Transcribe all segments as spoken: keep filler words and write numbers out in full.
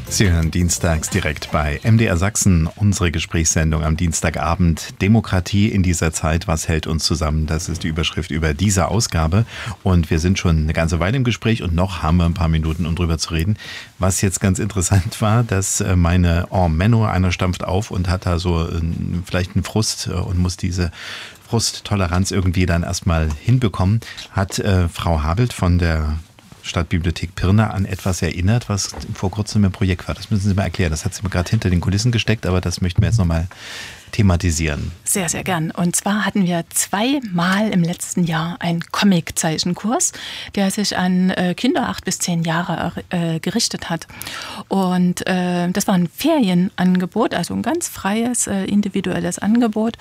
Sie hören dienstags direkt bei M D R Sachsen unsere Gesprächssendung am Dienstagabend. Demokratie in dieser Zeit, was hält uns zusammen? Das ist die Überschrift über diese Ausgabe. Und wir sind schon eine ganze Weile im Gespräch und noch haben wir ein paar Minuten, um drüber zu reden. Was jetzt ganz interessant war, dass meine Oh Menno, einer stampft auf und hat da so vielleicht einen Frust und muss diese Frusttoleranz irgendwie dann erstmal hinbekommen, hat äh, Frau Habelt von der Stadtbibliothek Pirna an etwas erinnert, was vor kurzem im Projekt war. Das müssen Sie mal erklären. Das hat sie mir gerade hinter den Kulissen gesteckt, aber das möchten wir jetzt nochmal thematisieren. Sehr, sehr gern. Und zwar hatten wir zweimal im letzten Jahr einen Comic-Zeichenkurs, der sich an äh, Kinder acht bis zehn Jahre äh, gerichtet hat. Und äh, das war ein Ferienangebot, also ein ganz freies, äh, individuelles Angebot,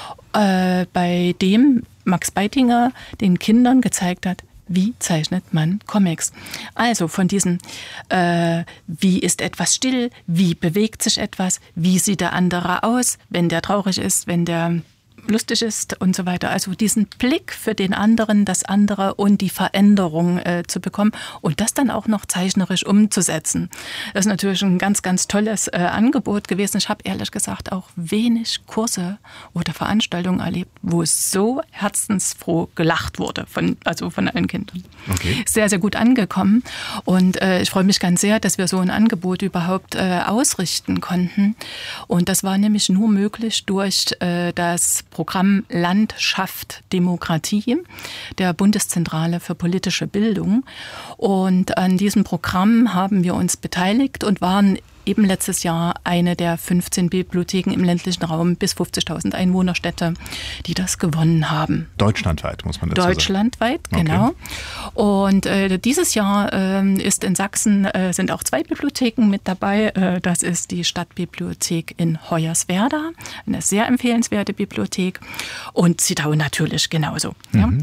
äh, bei dem Max Beitinger den Kindern gezeigt hat, wie zeichnet man Comics? Also von diesen, äh, wie ist etwas still, wie bewegt sich etwas, wie sieht der andere aus, wenn der traurig ist, wenn der lustig ist und so weiter. Also diesen Blick für den anderen, das andere und die Veränderung äh, zu bekommen und das dann auch noch zeichnerisch umzusetzen. Das ist natürlich ein ganz, ganz tolles äh, Angebot gewesen. Ich habe ehrlich gesagt auch wenig Kurse oder Veranstaltungen erlebt, wo es so herzensfroh gelacht wurde, von, also von allen Kindern. Okay. Sehr, sehr gut angekommen und äh, ich freue mich ganz sehr, dass wir so ein Angebot überhaupt äh, ausrichten konnten. Und das war nämlich nur möglich durch äh, das Programm Land schafft Demokratie der Bundeszentrale für politische Bildung. Und an diesem Programm haben wir uns beteiligt und waren eben letztes Jahr eine der fünfzehn Bibliotheken im ländlichen Raum bis fünfzigtausend Einwohnerstädte, die das gewonnen haben. Deutschlandweit, muss man dazu sagen. Deutschlandweit, genau. Okay. Und äh, dieses Jahr äh, ist in Sachsen äh, sind auch zwei Bibliotheken mit dabei. Äh, das ist die Stadtbibliothek in Hoyerswerda, eine sehr empfehlenswerte Bibliothek, und Zittau natürlich genauso. Mhm. Ja.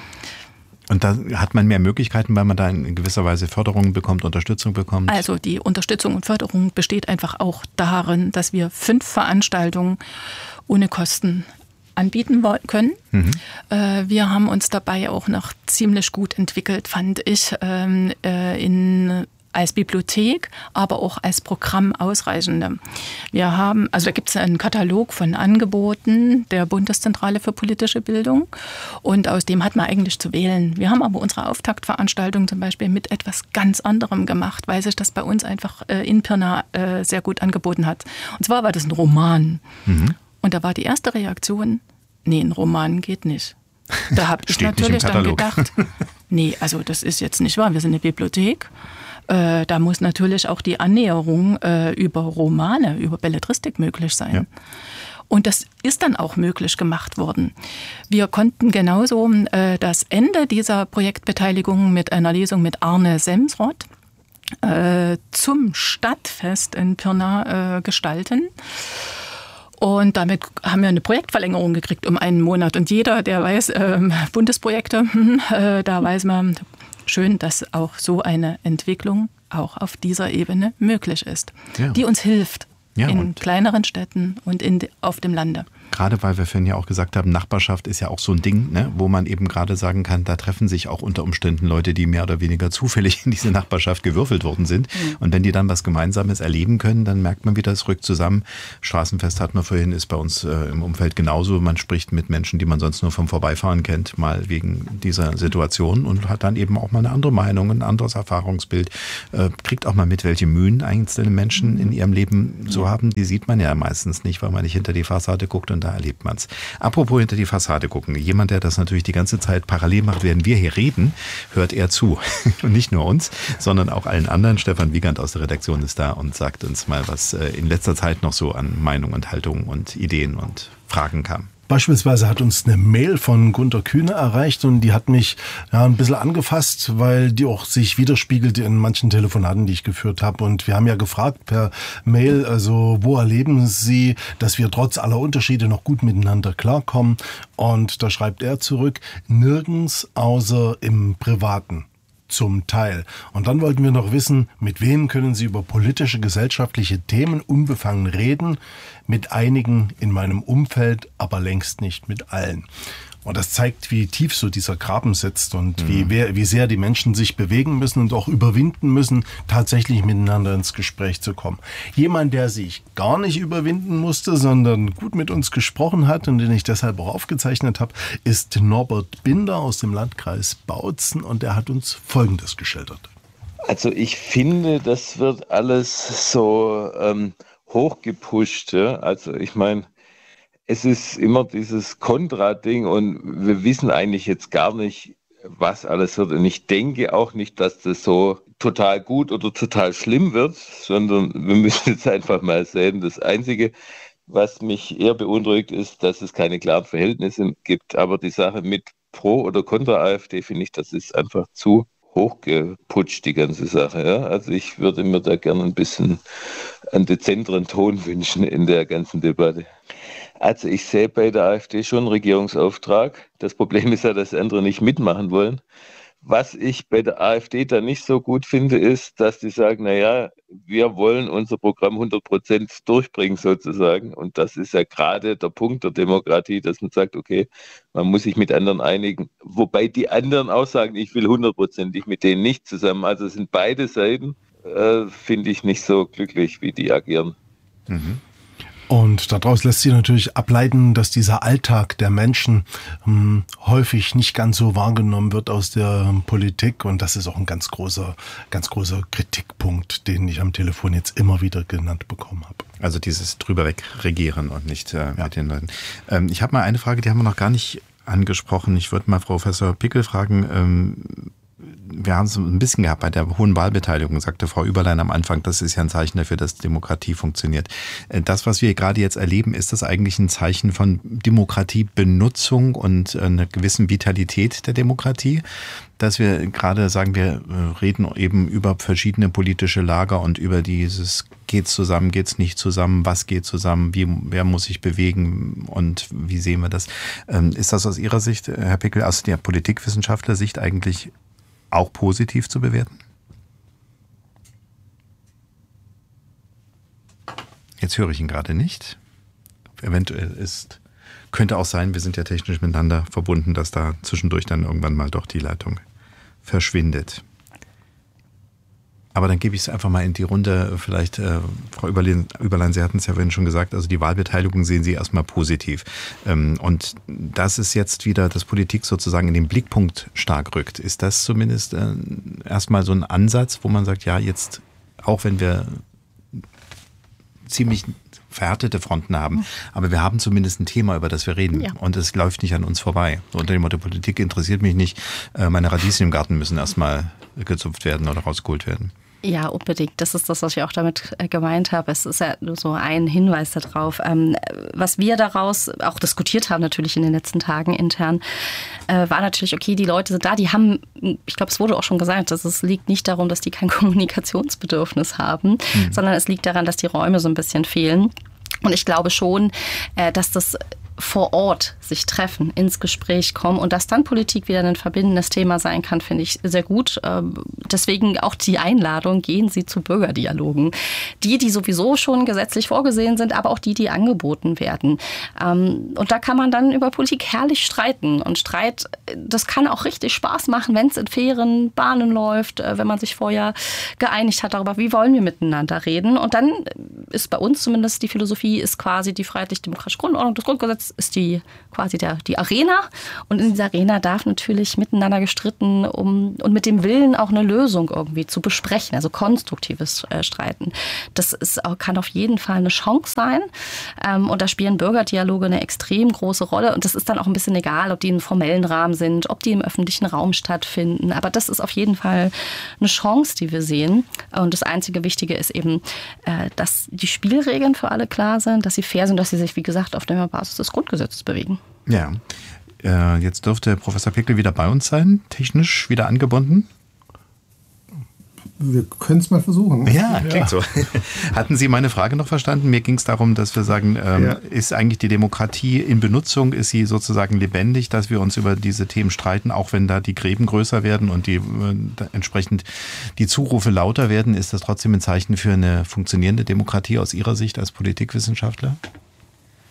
Und da hat man mehr Möglichkeiten, weil man da in gewisser Weise Förderung bekommt, Unterstützung bekommt? Also die Unterstützung und Förderung besteht einfach auch darin, dass wir fünf Veranstaltungen ohne Kosten anbieten können. Mhm. Wir haben uns dabei auch noch ziemlich gut entwickelt, fand ich, in als Bibliothek, aber auch als Programm ausreichende. Wir haben, also da gibt es einen Katalog von Angeboten der Bundeszentrale für politische Bildung und aus dem hat man eigentlich zu wählen. Wir haben aber unsere Auftaktveranstaltung zum Beispiel mit etwas ganz anderem gemacht, weil sich das bei uns einfach äh, in Pirna äh, sehr gut angeboten hat. Und zwar war das ein Roman. Mhm. Und da war die erste Reaktion, nee, ein Roman geht nicht. Da habe ich natürlich dann gedacht, nee, also das ist jetzt nicht wahr, wir sind eine Bibliothek. Äh, da muss natürlich auch die Annäherung äh, über Romane, über Belletristik möglich sein. Ja. Und das ist dann auch möglich gemacht worden. Wir konnten genauso äh, das Ende dieser Projektbeteiligung mit einer Lesung mit Arne Semsrott äh, zum Stadtfest in Pirna äh, gestalten. Und damit haben wir eine Projektverlängerung gekriegt um einen Monat. Und jeder, der weiß, äh, Bundesprojekte, äh, da weiß man, schön, dass auch so eine Entwicklung auch auf dieser Ebene möglich ist, ja, die uns hilft ja, in kleineren Städten und in, auf dem Lande. Gerade weil wir vorhin ja auch gesagt haben, Nachbarschaft ist ja auch so ein Ding, ne, wo man eben gerade sagen kann, da treffen sich auch unter Umständen Leute, die mehr oder weniger zufällig in diese Nachbarschaft gewürfelt worden sind. Mhm. Und wenn die dann was Gemeinsames erleben können, dann merkt man wieder, es rückt zusammen. Straßenfest hatten wir vorhin, ist bei uns äh, im Umfeld genauso. Man spricht mit Menschen, die man sonst nur vom Vorbeifahren kennt, mal wegen dieser Situation und hat dann eben auch mal eine andere Meinung, ein anderes Erfahrungsbild. Äh, kriegt auch mal mit, welche Mühen einzelne Menschen in ihrem Leben so haben. Die sieht man ja meistens nicht, weil man nicht hinter die Fassade guckt und da erlebt man es. Apropos hinter die Fassade gucken. Jemand, der das natürlich die ganze Zeit parallel macht, während wir hier reden, hört er zu. Und nicht nur uns, sondern auch allen anderen. Stefan Wiegand aus der Redaktion ist da und sagt uns mal, was in letzter Zeit noch so an Meinung und Haltung und Ideen und Fragen kam. Beispielsweise hat uns eine Mail von Gunter Kühne erreicht und die hat mich ja ein bisschen angefasst, weil die auch sich widerspiegelte in manchen Telefonaten, die ich geführt habe. Und wir haben ja gefragt per Mail, also wo erleben Sie, dass wir trotz aller Unterschiede noch gut miteinander klarkommen? Und da schreibt er zurück, nirgends außer im Privaten. Zum Teil. Und dann wollten wir noch wissen, mit wem können Sie über politische, gesellschaftliche Themen unbefangen reden? Mit einigen in meinem Umfeld, aber längst nicht mit allen. Und das zeigt, wie tief so dieser Graben sitzt und mhm. wie, wer, wie sehr die Menschen sich bewegen müssen und auch überwinden müssen, tatsächlich miteinander ins Gespräch zu kommen. Jemand, der sich gar nicht überwinden musste, sondern gut mit uns gesprochen hat und den ich deshalb auch aufgezeichnet habe, ist Norbert Binder aus dem Landkreis Bautzen und er hat uns Folgendes geschildert. Also ich finde, das wird alles so ähm, hochgepusht. Ja? Also ich meine, es ist immer dieses Kontra-Ding und wir wissen eigentlich jetzt gar nicht, was alles wird. Und ich denke auch nicht, dass das so total gut oder total schlimm wird, sondern wir müssen jetzt einfach mal sehen. Das Einzige, was mich eher beunruhigt, ist, dass es keine klaren Verhältnisse gibt. Aber die Sache mit Pro- oder Kontra-AfD, finde ich, das ist einfach zu hochgeputscht, die ganze Sache. Ja? Also ich würde mir da gerne ein bisschen einen dezenteren Ton wünschen in der ganzen Debatte. Also ich sehe bei der AfD schon einen Regierungsauftrag. Das Problem ist ja, dass andere nicht mitmachen wollen. Was ich bei der AfD da nicht so gut finde, ist, dass die sagen, naja, wir wollen unser Programm hundert Prozent durchbringen sozusagen. Und das ist ja gerade der Punkt der Demokratie, dass man sagt, okay, man muss sich mit anderen einigen. Wobei die anderen auch sagen, ich will hundertprozentig mit denen nicht zusammen. Also es sind beide Seiten, äh, finde ich nicht so glücklich, wie die agieren. Mhm. Und daraus lässt sich natürlich ableiten, dass dieser Alltag der Menschen hm, häufig nicht ganz so wahrgenommen wird aus der Politik. Und das ist auch ein ganz großer, ganz großer Kritikpunkt, den ich am Telefon jetzt immer wieder genannt bekommen habe. Also dieses drüber weg regieren und nicht äh, ja. mit den Leuten. Ähm, ich habe mal eine Frage, die haben wir noch gar nicht angesprochen. Ich würde mal Frau Professor Pickel fragen, ähm, wir haben es ein bisschen gehabt bei der hohen Wahlbeteiligung, sagte Frau Überlein am Anfang, das ist ja ein Zeichen dafür, dass Demokratie funktioniert. Das, was wir gerade jetzt erleben, ist das eigentlich ein Zeichen von Demokratiebenutzung und einer gewissen Vitalität der Demokratie, dass wir gerade sagen, wir reden eben über verschiedene politische Lager und über dieses geht's zusammen, geht's nicht zusammen, was geht zusammen, wie, wer muss sich bewegen und wie sehen wir das? Ist das aus Ihrer Sicht, Herr Pickel, aus der Politikwissenschaftler-Sicht eigentlich auch positiv zu bewerten? Jetzt höre ich ihn gerade nicht. Eventuell ist, könnte auch sein, wir sind ja technisch miteinander verbunden, dass da zwischendurch dann irgendwann mal doch die Leitung verschwindet. Aber dann gebe ich es einfach mal in die Runde. Vielleicht, äh, Frau Überlein, Überlein, Sie hatten es ja vorhin schon gesagt, also die Wahlbeteiligung sehen Sie erstmal positiv. Ähm, und dass es jetzt wieder das Politik sozusagen in den Blickpunkt stark rückt, ist das zumindest äh, erstmal so ein Ansatz, wo man sagt, ja, jetzt, auch wenn wir ziemlich verhärtete Fronten haben, aber wir haben zumindest ein Thema, über das wir reden. Ja. Und es läuft nicht an uns vorbei. So unter dem Motto, Politik interessiert mich nicht, meine Radieschen im Garten müssen erstmal gezupft werden oder rausgeholt werden. Ja, unbedingt. Das ist das, was ich auch damit gemeint habe. Es ist ja nur so ein Hinweis darauf. Was wir daraus auch diskutiert haben, natürlich in den letzten Tagen intern, war natürlich, okay, die Leute sind da, die haben, ich glaube, es wurde auch schon gesagt, dass es liegt nicht darum, dass die kein Kommunikationsbedürfnis haben, mhm. sondern es liegt daran, dass die Räume so ein bisschen fehlen. Und ich glaube schon, dass das vor Ort sich treffen, ins Gespräch kommen und dass dann Politik wieder ein verbindendes Thema sein kann, finde ich sehr gut. Deswegen auch die Einladung, gehen Sie zu Bürgerdialogen. Die, die sowieso schon gesetzlich vorgesehen sind, aber auch die, die angeboten werden. Und da kann man dann über Politik herrlich streiten. Und Streit, das kann auch richtig Spaß machen, wenn es in fairen Bahnen läuft, wenn man sich vorher geeinigt hat darüber, wie wollen wir miteinander reden. Und dann ist bei uns zumindest die Philosophie, ist quasi die freiheitlich-demokratische Grundordnung, das Grundgesetz ist die quasi der, die Arena. Und in dieser Arena darf natürlich miteinander gestritten um, und mit dem Willen auch eine Lösung irgendwie zu besprechen, also konstruktives äh, Streiten. Das ist, kann auf jeden Fall eine Chance sein. Ähm, und da spielen Bürgerdialoge eine extrem große Rolle. Und das ist dann auch ein bisschen egal, ob die im formellen Rahmen sind, ob die im öffentlichen Raum stattfinden. Aber das ist auf jeden Fall eine Chance, die wir sehen. Und das einzige Wichtige ist eben, äh, dass die Spielregeln für alle klar sind, dass sie fair sind, dass sie sich, wie gesagt, auf der Basis des Grundgesetzes bewegen. Ja, äh, jetzt dürfte Professor Pickel wieder bei uns sein, technisch wieder angebunden. Wir können es mal versuchen. Ja, klingt ja. so. Hatten Sie meine Frage noch verstanden? Mir ging es darum, dass wir sagen, ähm, ja. ist eigentlich die Demokratie in Benutzung, ist sie sozusagen lebendig, dass wir uns über diese Themen streiten, auch wenn da die Gräben größer werden und die äh, entsprechend die Zurufe lauter werden, ist das trotzdem ein Zeichen für eine funktionierende Demokratie aus Ihrer Sicht als Politikwissenschaftler?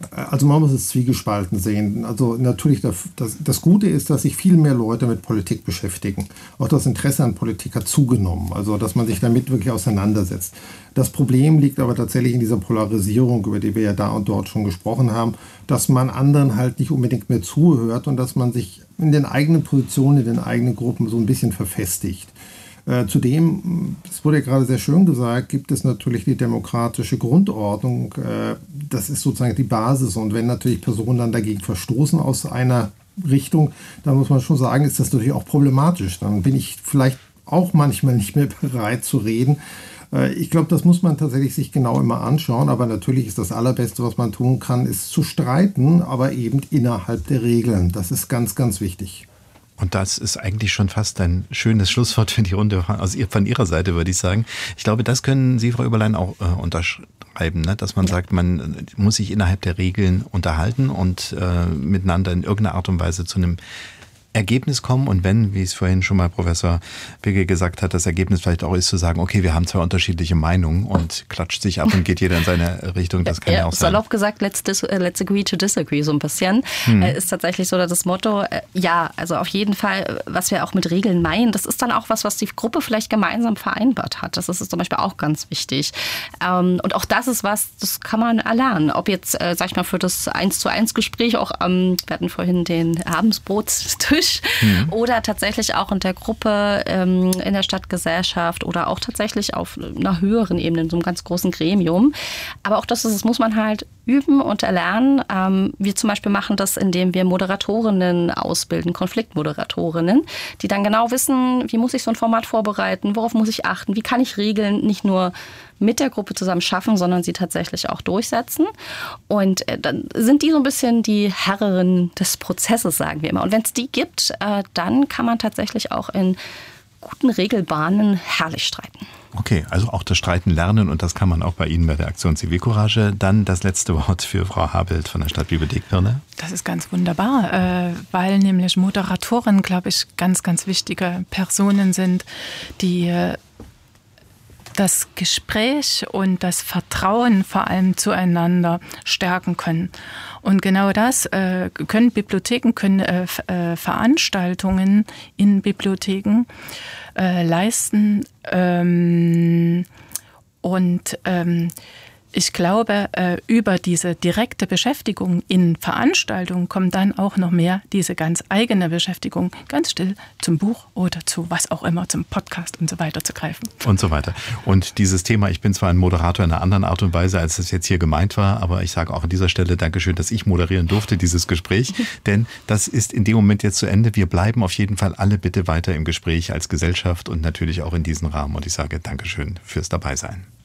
Also man muss es zwiegespalten sehen. Also natürlich, das, das Gute ist, dass sich viel mehr Leute mit Politik beschäftigen. Auch das Interesse an Politik hat zugenommen, also dass man sich damit wirklich auseinandersetzt. Das Problem liegt aber tatsächlich in dieser Polarisierung, über die wir ja da und dort schon gesprochen haben, dass man anderen halt nicht unbedingt mehr zuhört und dass man sich in den eigenen Positionen, in den eigenen Gruppen so ein bisschen verfestigt. Äh, zudem, es wurde ja gerade sehr schön gesagt, gibt es natürlich die demokratische Grundordnung. Äh, das ist sozusagen die Basis. Und wenn natürlich Personen dann dagegen verstoßen aus einer Richtung, dann muss man schon sagen, ist das natürlich auch problematisch. Dann bin ich vielleicht auch manchmal nicht mehr bereit zu reden. Äh, ich glaube, das muss man tatsächlich sich genau immer anschauen. Aber natürlich ist das Allerbeste, was man tun kann, ist zu streiten, aber eben innerhalb der Regeln. Das ist ganz, ganz wichtig. Und das ist eigentlich schon fast ein schönes Schlusswort für die Runde also von Ihrer Seite, würde ich sagen. Ich glaube, das können Sie, Frau Überlein, auch äh, unterschreiben, ne? Dass man ja. sagt, man muss sich innerhalb der Regeln unterhalten und äh, miteinander in irgendeiner Art und Weise zu einem Ergebnis kommen. Und wenn, wie es vorhin schon mal Professor Bigge gesagt hat, das Ergebnis vielleicht auch ist zu sagen, okay, wir haben zwei unterschiedliche Meinungen und klatscht sich ab und geht jeder in seine Richtung. Das kann ja, ja auch sein. Salopp gesagt, let's, dis- let's agree to disagree so ein bisschen. Hm. Ist tatsächlich so das Motto. Ja, also auf jeden Fall, was wir auch mit Regeln meinen, das ist dann auch was, was die Gruppe vielleicht gemeinsam vereinbart hat. Das ist zum Beispiel auch ganz wichtig. Und auch das ist was, das kann man erlernen. Ob jetzt, sag ich mal, für das eins zu eins Gespräch auch am, wir hatten vorhin den Abendsbrotstisch, Mhm. oder tatsächlich auch in der Gruppe, ähm, in der Stadtgesellschaft oder auch tatsächlich auf einer höheren Ebene, in so einem ganz großen Gremium. Aber auch das, ist, das muss man halt üben und erlernen. Ähm, wir zum Beispiel machen das, indem wir Moderatorinnen ausbilden, Konfliktmoderatorinnen, die dann genau wissen, wie muss ich so ein Format vorbereiten, worauf muss ich achten, wie kann ich Regeln nicht nur mit der Gruppe zusammen schaffen, sondern sie tatsächlich auch durchsetzen. Und äh, dann sind die so ein bisschen die Herrinnen des Prozesses, sagen wir immer. Und wenn es die gibt, äh, dann kann man tatsächlich auch in guten Regelbahnen herrlich streiten. Okay, also auch das Streiten lernen und das kann man auch bei Ihnen bei der Aktion Zivilcourage. Dann das letzte Wort für Frau Habelt von der Stadtbibliothek Pirna. Das ist ganz wunderbar, äh, weil nämlich Moderatoren, glaube ich, ganz, ganz wichtige Personen sind, die äh, das Gespräch und das Vertrauen vor allem zueinander stärken können. Und genau das äh, können Bibliotheken, können äh, äh, Veranstaltungen in Bibliotheken äh, leisten. Ähm, und ähm, ich glaube, äh, über diese direkte Beschäftigung in Veranstaltungen kommt dann auch noch mehr diese ganz eigene Beschäftigung, ganz still zum Buch oder zu was auch immer, zum Podcast und so weiter zu greifen. Und so weiter. Und dieses Thema, ich bin zwar ein Moderator in einer anderen Art und Weise, als es jetzt hier gemeint war, aber ich sage auch an dieser Stelle Dankeschön, dass ich moderieren durfte, dieses Gespräch, denn das ist in dem Moment jetzt zu Ende. Wir bleiben auf jeden Fall alle bitte weiter im Gespräch als Gesellschaft und natürlich auch in diesem Rahmen. Und ich sage Dankeschön fürs Dabeisein.